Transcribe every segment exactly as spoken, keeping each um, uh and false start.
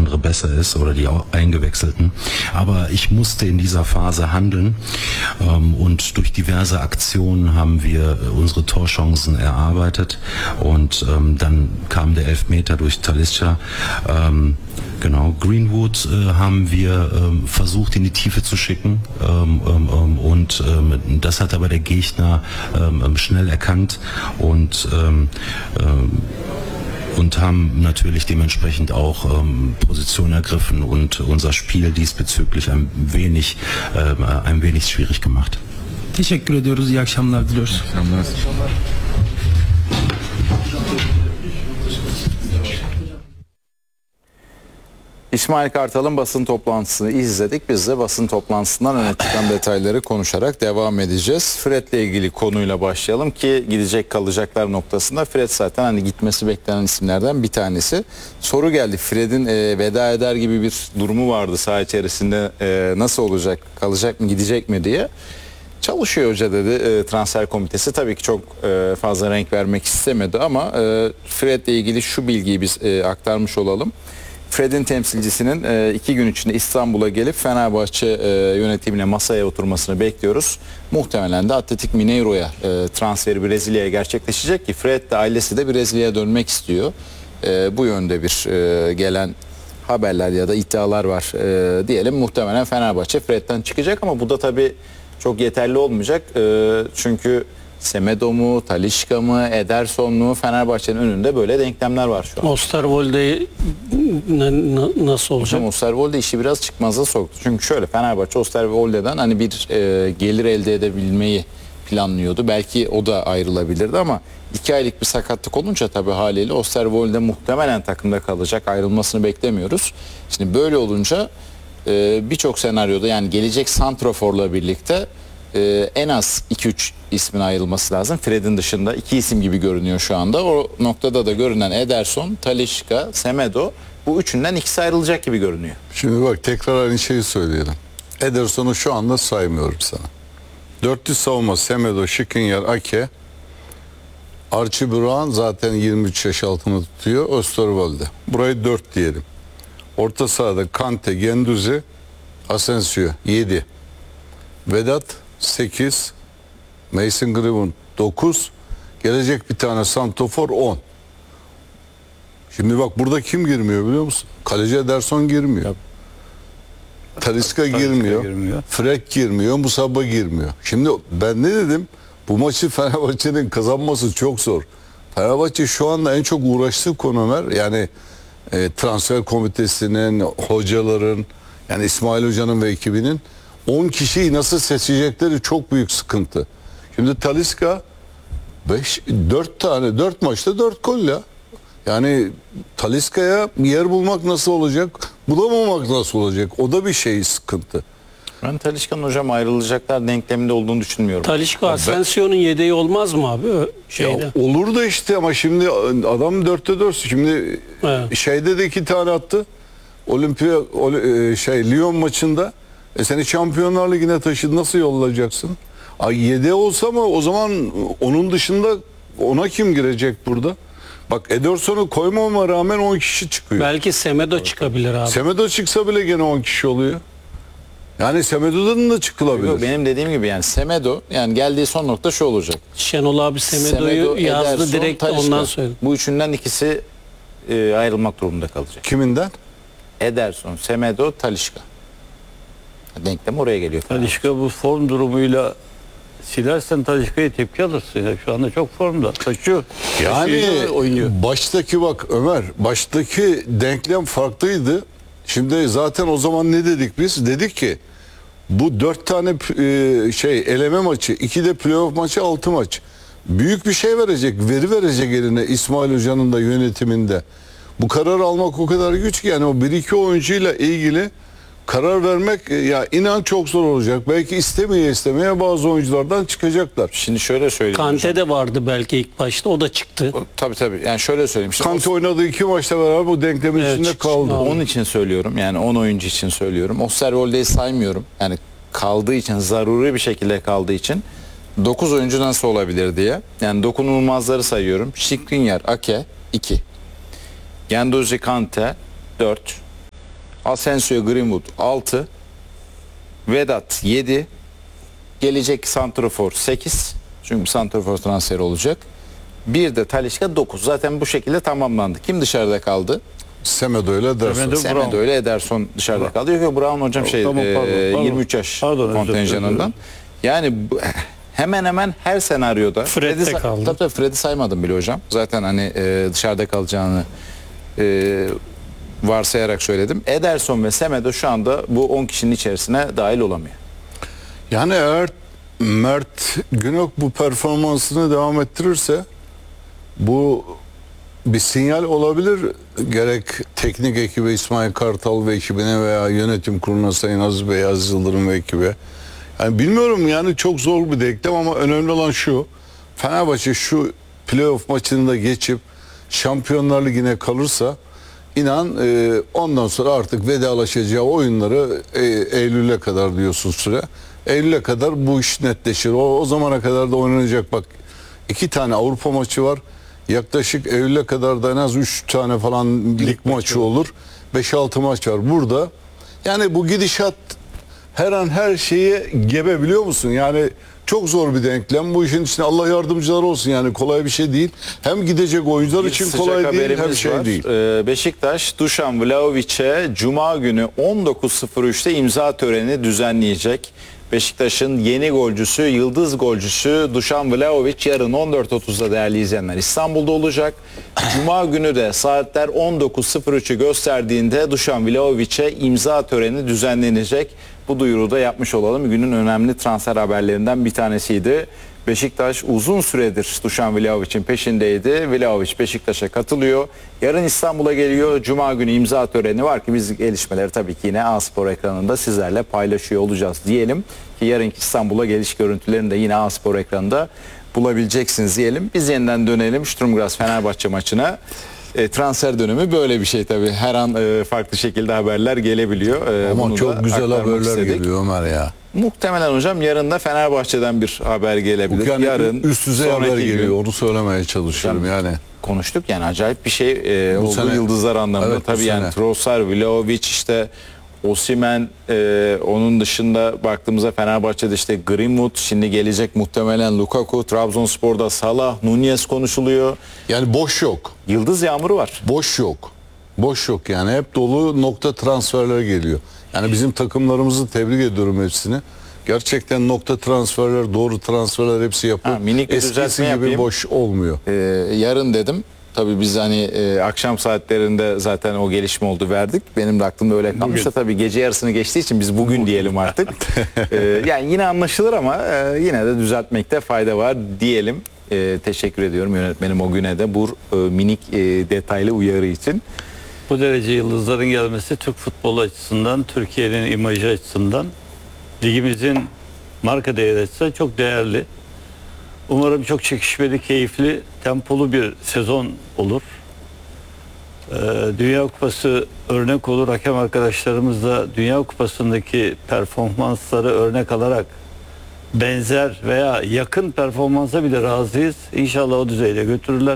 andere besser ist oder die Eingewechselten. Aber ich musste in dieser Phase handeln ähm, und durch diverse Aktionen haben wir unsere Torchancen erarbeitet und ähm, dann kam der Elfmeter durch Talisca. Ähm, Genau, Greenwood äh, haben wir ähm, versucht in die Tiefe zu schicken ähm, ähm, und ähm, das hat aber der Gegner ähm, schnell erkannt und ähm, ähm, und haben natürlich dementsprechend auch ähm, Position ergriffen und unser Spiel diesbezüglich ein wenig ähm, ein wenig schwierig gemacht. Teşekkür ediyoruz. İyi akşamlar diliyoruz. İsmail Kartal'ın basın toplantısını izledik. Biz de basın toplantısından öne çıkan detayları konuşarak devam edeceğiz. Fred'le ilgili konuyla başlayalım ki gidecek kalacaklar noktasında Fred zaten hani gitmesi beklenen isimlerden bir tanesi. Soru geldi. Fred'in e, veda eder gibi bir durumu vardı saha içerisinde. E, nasıl olacak? Kalacak mı? Gidecek mi diye. Çalışıyor hoca dedi e, transfer komitesi. Tabii ki çok e, fazla renk vermek istemedi ama e, Fred'le ilgili şu bilgiyi biz e, aktarmış olalım. Fred'in temsilcisinin e, iki gün içinde İstanbul'a gelip Fenerbahçe e, yönetimine masaya oturmasını bekliyoruz. Muhtemelen de Atletik Mineiro'ya e, transferi Brezilya'ya gerçekleşecek ki Fred de ailesi de Brezilya'ya dönmek istiyor. E, bu yönde bir e, gelen haberler ya da iddialar var e, diyelim. Muhtemelen Fenerbahçe Fred'den çıkacak ama bu da tabii çok yeterli olmayacak. E, çünkü Semedo mu, Talisca mı, Ederson mu, Fenerbahçe'nin önünde böyle denklemler var şu an. Osterwolde nasıl olacak? Hocam Osterwolde işi biraz çıkmaza soktu. Çünkü şöyle Fenerbahçe Osterwolde'den hani bir e, gelir elde edebilmeyi planlıyordu. Belki o da ayrılabilirdi ama iki aylık bir sakatlık olunca tabii haliyle Osterwolde muhtemelen takımda kalacak. Ayrılmasını beklemiyoruz. Şimdi böyle olunca e, birçok senaryoda yani gelecek santraforla birlikte Ee, en az iki üç ismin ayrılması lazım. Fred'in dışında iki isim gibi görünüyor şu anda. O noktada da görünen Ederson, Talisca, Semedo, bu üçünden ikisi ayrılacak gibi görünüyor. Şimdi bak tekrar aynı şeyi söyleyelim. Ederson'u şu anda saymıyorum sana. Dörtlü savunma Semedo, Skriniar, Ake. Archie Brown zaten yirmi üç yaş altını tutuyor. Osterwolde. Burayı dört diyelim. Orta sahada Kante, Guendouzi, Asensio yedi. Vedat sekiz, Mason Greenwood dokuz, gelecek bir tane santrofor on. Şimdi bak burada kim girmiyor biliyor musun? Kaleci Ederson girmiyor. Talisca girmiyor, girmiyor. Fred girmiyor, Musaba girmiyor. Şimdi ben ne dedim? Bu maçı Fenerbahçe'nin kazanması çok zor. Fenerbahçe şu anda en çok uğraştığı konu Ömer. Yani e, transfer komitesinin, hocaların, yani İsmail Hoca'nın ve ekibinin on kişiyi nasıl seçecekleri çok büyük sıkıntı. Şimdi Talisca beş, dört tane dört maçta dört gol ya. Yani Talisca'ya yer bulmak nasıl olacak? Bulamamak nasıl olacak? O da bir şey sıkıntı. Ben Talisca'nın hocam ayrılacaklar denkleminde olduğunu düşünmüyorum. Talisca Asensio'nun yedeği olmaz mı abi? Şeyde. Ya olur da işte ama şimdi adam dörtte dört. Şimdi evet. Şeyde de iki tane attı. Olimpiya şey Lyon maçında. E seni Şampiyonlar Ligi'ne taşıdı, nasıl yollayacaksın? Ay yedi olsa mı o zaman onun dışında ona kim girecek burada? Bak Ederson'u koymama rağmen on kişi çıkıyor. Belki Semedo çıkabilir abi. Semedo çıksa bile gene on kişi oluyor. Yani Semedo'dan da çıkılabilir. Yok, benim dediğim gibi yani Semedo yani geldiği son nokta şu olacak. Şenol abi Semedo'yu Semedo, yazdı Ederson, direkt Talisca. Ondan söyledi. Bu üçünden ikisi e, ayrılmak durumunda kalacak. Kiminden? Ederson, Semedo, Talisca. Denklem oraya geliyor. Talisca bu form durumuyla silersen Talisca'ya tepki alırsın. Ya şu anda çok formda. Taşıyor. Yani oynuyor. Baştaki bak Ömer, baştaki denklem farklıydı. Şimdi zaten o zaman ne dedik biz? Dedik ki bu dört tane e, şey eleme maçı, iki de playoff maçı, altı maç. Büyük bir şey verecek, veri verecek eline İsmail Hoca'nın da yönetiminde. Bu karar almak o kadar güç ki yani o bir iki oyuncuyla ilgili karar vermek ya inan çok zor olacak. Belki istemeye istemeye bazı oyunculardan çıkacaklar. Şimdi şöyle söyleyeyim. Kante de vardı belki ilk başta, o da çıktı. O, tabii tabii. Yani şöyle söyleyeyim. İşte Kante o... oynadığı iki maçta beraber bu denklemin evet, içinde kaldı. Onun için söylüyorum. Yani on oyuncu için söylüyorum. Osterwolde'yi saymıyorum. Yani kaldığı için, zaruri bir şekilde kaldığı için dokuz oyuncu nasıl olabilir diye. Yani dokunulmazları sayıyorum. Skriniar, Ake iki. Guendouzi, Kante dört. Asensio, Greenwood altı, Vedat yedi, gelecek santrafor sekiz. Çünkü santrafor transferi olacak. Bir de Talisca dokuz. Zaten bu şekilde tamamlandı. Kim dışarıda kaldı? Semedo ile Ederson. Semedo. Semedo ile Ederson dışarıda Brown. kaldı. Yok yok, Brown hocam şey Tamam, e, pardon, pardon. yirmi üç yaş Pardon, özür kontenjanından. dilerim. Yani bu- hemen hemen her senaryoda Fred de Fred'i sa- kaldı. Tabii tabii Fred'i saymadım bile hocam. Zaten hani e, dışarıda kalacağını e, varsayarak söyledim. Ederson ve Semedo şu anda bu on kişinin içerisine dahil olamıyor. Yani eğer Mert Günok bu performansını devam ettirirse bu bir sinyal olabilir. Gerek teknik ekibe İsmail Kartal ve ekibine veya yönetim kuruluna Sayın Aziz Bey, Aziz Yıldırım ve ekibe. Yani bilmiyorum, yani çok zor bir denklem ama önemli olan şu: Fenerbahçe şu playoff maçını da geçip Şampiyonlar Ligi'ne kalırsa inan e, ondan sonra artık vedalaşacağı oyunları e, Eylül'e kadar diyorsun süre. Eylül'e kadar bu iş netleşir. O, o zamana kadar da oynanacak, bak iki tane Avrupa maçı var. Yaklaşık Eylül'e kadar da en az üç tane falan lig maçı olur. beş altı maç var burada. Yani bu gidişat her an her şeye gebe, biliyor musun? Yani çok zor bir denklem. Bu işin içinde Allah yardımcıları olsun, yani kolay bir şey değil. Hem gidecek oyuncular Bir için sıcak kolay değil, hem haberimiz şey var. değil. Ee, Beşiktaş Dušan Vlahovic'e Cuma günü on dokuz sıfır üçte imza töreni düzenleyecek. Beşiktaş'ın yeni golcüsü, yıldız golcüsü Dušan Vlahović yarın on dört otuzda değerli izleyenler İstanbul'da olacak. Cuma günü de saatler on dokuz sıfır üçü gösterdiğinde Dušan Vlahovic'e imza töreni düzenlenecek. Bu duyuruda yapmış olalım. Günün önemli transfer haberlerinden bir tanesiydi. Beşiktaş uzun süredir Dušan Vlahovic'in peşindeydi. Vlahović Beşiktaş'a katılıyor. Yarın İstanbul'a geliyor. Cuma günü imza töreni var ki biz gelişmeleri tabii ki yine A-Spor ekranında sizlerle paylaşıyor olacağız diyelim. Ki yarınki İstanbul'a geliş görüntülerini de yine A-Spor ekranında bulabileceksiniz diyelim. Biz yeniden dönelim Sturm Graz Fenerbahçe maçına. E, transfer dönemi böyle bir şey tabii. Her an e, farklı şekilde haberler gelebiliyor. E, Ama bunu da çok güzel aktarmak haberler istedik. geliyor Ömer ya. Muhtemelen hocam yarın da Fenerbahçe'den bir haber gelebilir. Yani yarın üst düzey haber sonraki gün geliyor. Onu söylemeye çalışıyorum yani. konuştuk yani acayip bir şey e, Bu oldu sene- yıldızlar anlamında. Evet, bu Tabii yani sene. Trossard, Vlahović, işte Osimhen, e, onun dışında baktığımızda Fenerbahçe'de işte Greenwood, şimdi gelecek muhtemelen Lukaku, Trabzonspor'da Salah, Nunez konuşuluyor. Yani boş yok. Yıldız yağmuru var. Boş yok. Boş yok yani. Hep dolu nokta transferler geliyor. Yani bizim takımlarımızı tebrik ediyorum hepsini. Gerçekten nokta transferler, doğru transferler hepsi yapıyor. Ha, minik bir Eskisi düzeltme gibi yapayım. boş olmuyor. E, yarın dedim. Tabii biz hani e, akşam saatlerinde zaten o gelişme oldu, verdik. Benim de aklımda öyle kalmış da tabii gece yarısını geçtiği için biz bugün diyelim artık. E, yani yine anlaşılır ama e, yine de düzeltmekte fayda var diyelim. E, teşekkür ediyorum yönetmenim o güne de bu e, minik e, detaylı uyarı için. Bu derece yıldızların gelmesi Türk futbolu açısından, Türkiye'nin imajı açısından, ligimizin marka değeri açısından çok değerli. Umarım çok çekişmeli, keyifli, tempolu bir sezon olur. Ee, Dünya Kupası örnek olur. Hakem arkadaşlarımız da Dünya Kupası'ndaki performansları örnek alarak benzer veya yakın performansa bile razıyız. İnşallah o düzeyde götürürler.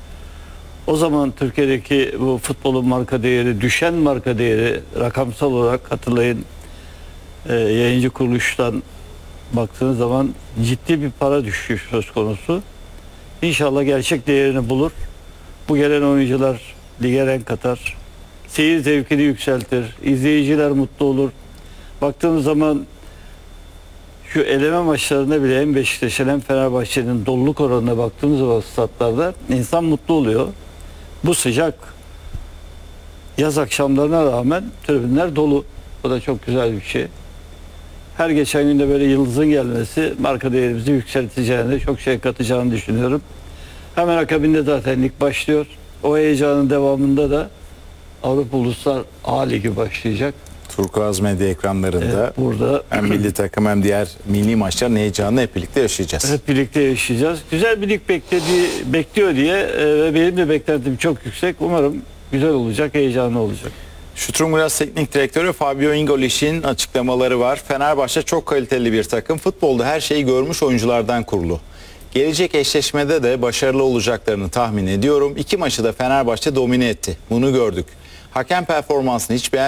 O zaman Türkiye'deki bu futbolun marka değeri, düşen marka değeri rakamsal olarak hatırlayın e, yayıncı kuruluştan baktığınız zaman ciddi bir para düşüş söz konusu. İnşallah gerçek değerini bulur. Bu gelen oyuncular lige renk katar. Seyir zevkini yükseltir. İzleyiciler mutlu olur. Baktığımız zaman şu eleme maçlarında bile hem Beşiktaş'ın hem Fenerbahçe'nin doluluk oranına baktığımız zaman statlarda insan mutlu oluyor. Bu sıcak yaz akşamlarına rağmen tribünler dolu. O da çok güzel bir şey. Her geçen günde böyle yıldızın gelmesi marka değerimizi yükselteceğini, çok şey katacağını düşünüyorum. Hemen akabinde zaten lig başlıyor. O heyecanın devamında da Avrupa Uluslar A Ligi başlayacak. Turkuaz medya ekranlarında Evet, burada hem milli takım hem diğer milli maçların heyecanını hep birlikte yaşayacağız. hep birlikte yaşayacağız. Güzel bir lig beklediği, bekliyor diye e, ve benim de beklentim çok yüksek. Umarım güzel olacak, heyecanlı olacak. Sturm Graz Teknik Direktörü Fabio Ingolish'in açıklamaları var. Fenerbahçe çok kaliteli bir takım. Futbolda her şeyi görmüş oyunculardan kurulu. Gelecek eşleşmede de başarılı olacaklarını tahmin ediyorum. İki maçı da Fenerbahçe domine etti. Bunu gördük. Hakem performansını hiç beğenmedim.